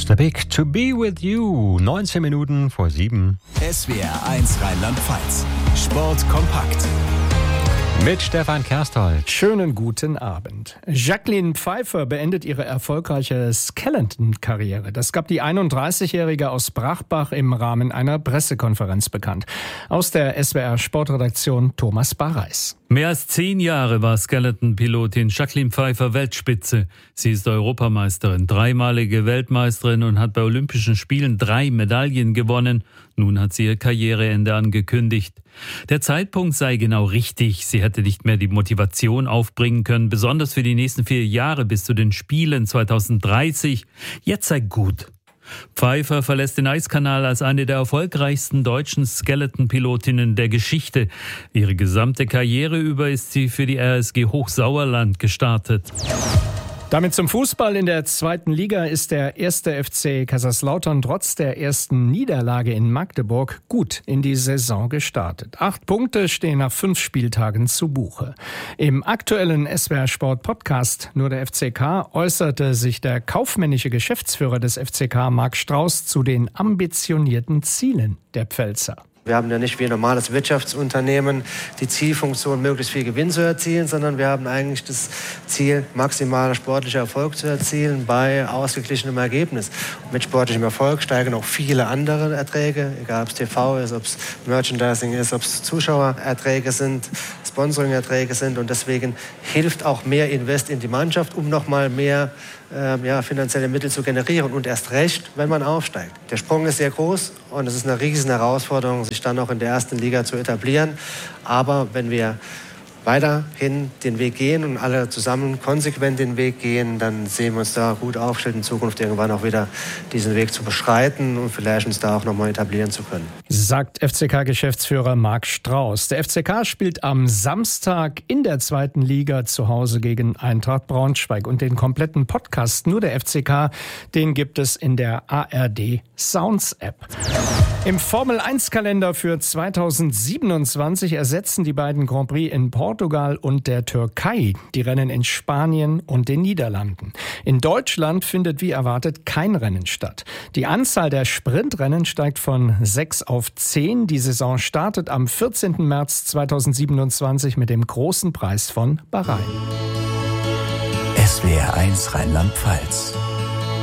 Mr. Big, To Be With You, 19 Minuten vor 7. SWR1 Rheinland-Pfalz, Sport kompakt. Mit Stefan Kersthold. Schönen guten Abend. Jacqueline Pfeiffer beendet ihre erfolgreiche Skeleton-Karriere. Das gab die 31-Jährige aus Brachbach im Rahmen einer Pressekonferenz bekannt. Aus der SWR-Sportredaktion Thomas Barreis. Mehr als 10 Jahre war Skeleton-Pilotin Jacqueline Pfeiffer Weltspitze. Sie ist Europameisterin, dreimalige Weltmeisterin und hat bei Olympischen Spielen 3 Medaillen gewonnen. Nun hat sie ihr Karriereende angekündigt. Der Zeitpunkt sei genau richtig. Sie hätte nicht mehr die Motivation aufbringen können, besonders für die nächsten 4 Jahre bis zu den Spielen 2030. Jetzt sei gut. Pfeiffer verlässt den Eiskanal als eine der erfolgreichsten deutschen Skeleton-Pilotinnen der Geschichte. Ihre gesamte Karriere über ist sie für die RSG Hochsauerland gestartet. Damit zum Fußball. In der 2. Liga ist der 1. FC Kaiserslautern trotz der ersten Niederlage in Magdeburg gut in die Saison gestartet. 8 Punkte stehen nach 5 Spieltagen zu Buche. Im aktuellen SWR Sport Podcast Nur der FCK äußerte sich der kaufmännische Geschäftsführer des FCK, Marc Strauß, zu den ambitionierten Zielen der Pfälzer. Wir haben ja nicht wie ein normales Wirtschaftsunternehmen die Zielfunktion, möglichst viel Gewinn zu erzielen, sondern wir haben eigentlich das Ziel, maximaler sportlicher Erfolg zu erzielen bei ausgeglichenem Ergebnis. Und mit sportlichem Erfolg steigen auch viele andere Erträge, egal ob es TV ist, ob es Merchandising ist, ob es Zuschauererträge sind, Sponsoring-Erträge sind. Und deswegen hilft auch mehr Invest in die Mannschaft, um nochmal mehr finanzielle Mittel zu generieren und erst recht, wenn man aufsteigt. Der Sprung ist sehr groß und es ist eine riesen Herausforderung, sich dann auch in der 1. Liga zu etablieren. Aber wenn wir weiterhin den Weg gehen und alle zusammen konsequent den Weg gehen, dann sehen wir uns da gut aufgestellt, in Zukunft irgendwann auch wieder diesen Weg zu beschreiten und vielleicht uns da auch nochmal etablieren zu können. Sagt FCK-Geschäftsführer Marc Strauß. Der FCK spielt am Samstag in der 2. Liga zu Hause gegen Eintracht Braunschweig. Und den kompletten Podcast Nur der FCK, den gibt es in der ARD Sounds App. Im Formel-1-Kalender für 2027 ersetzen die beiden Grand Prix in Portugal und der Türkei die Rennen in Spanien und den Niederlanden. In Deutschland findet wie erwartet kein Rennen statt. Die Anzahl der Sprintrennen steigt von 6 auf 10. Die Saison startet am 14. März 2027 mit dem großen Preis von Bahrain. SWR1 Rheinland-Pfalz.